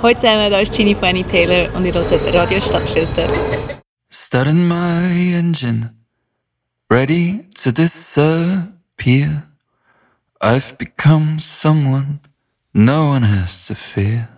Hallo zusammen, da ist Ginny von Annie Taylor und ihr hört Radio Stadtfilter. Starting my engine, ready to disappear. I've become someone no one has to fear.